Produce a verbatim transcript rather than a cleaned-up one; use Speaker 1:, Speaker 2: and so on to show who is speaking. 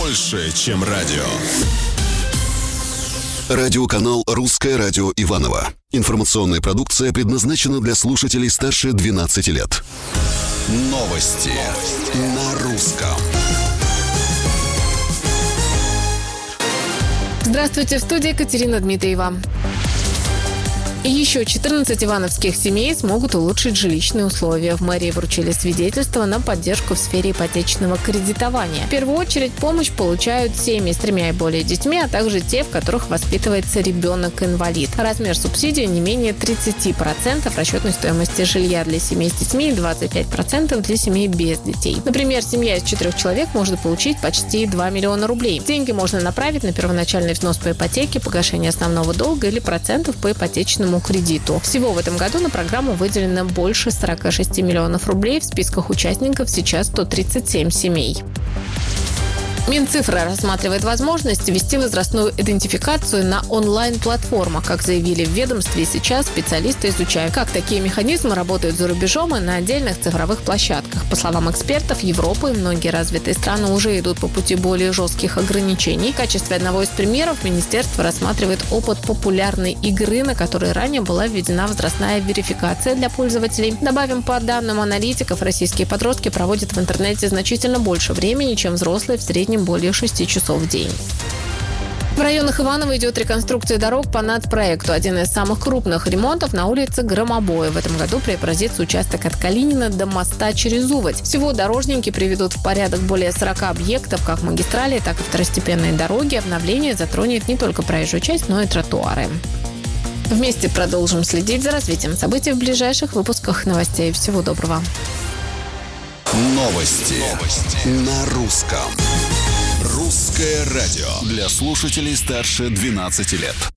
Speaker 1: больше, чем радио.
Speaker 2: Радиоканал «Русское радио Иваново». Информационная продукция предназначена для слушателей старше двенадцати лет.
Speaker 1: Новости на русском.
Speaker 3: Здравствуйте, в студии Екатерина Дмитриева. Еще четырнадцать ивановских семей смогут улучшить жилищные условия. В мэрии вручили свидетельство на поддержку в сфере ипотечного кредитования. В первую очередь помощь получают семьи с тремя и более детьми, а также те, в которых воспитывается ребенок-инвалид. Размер субсидии не менее тридцати процентов расчетной стоимости жилья для семей с детьми и двадцати пяти процентов для семей без детей. Например, семья из четырех человек может получить почти два миллиона рублей. Деньги можно направить на первоначальный взнос по ипотеке, погашение основного долга или процентов по ипотечному кредиту. Всего в этом году на программу выделено больше сорока шести миллионов рублей. В списках участников сейчас сто тридцать семь семей. Минцифра рассматривает возможность ввести возрастную идентификацию на онлайн-платформах. Как заявили в ведомстве, сейчас специалисты изучают, как такие механизмы работают за рубежом и на отдельных цифровых площадках. По словам экспертов, Европа и многие развитые страны уже идут по пути более жестких ограничений. В качестве одного из примеров министерство рассматривает опыт популярной игры, на которой ранее была введена возрастная верификация для пользователей. Добавим, по данным аналитиков, российские подростки проводят в интернете значительно больше времени, чем взрослые, в среднем более шести часов в день. В районах Иваново идет реконструкция дорог по нацпроекту. Один из самых крупных ремонтов на улице Громобоя. В этом году преобразится участок от Калинина до моста через Уводь. Всего дорожники приведут в порядок более сорока объектов, как магистрали, так и второстепенные дороги. Обновление затронет не только проезжую часть, но и тротуары. Вместе продолжим следить за развитием событий в ближайших выпусках новостей. Всего доброго.
Speaker 1: Новости, Новости. на русском. Русское радио для слушателей старше двенадцати лет.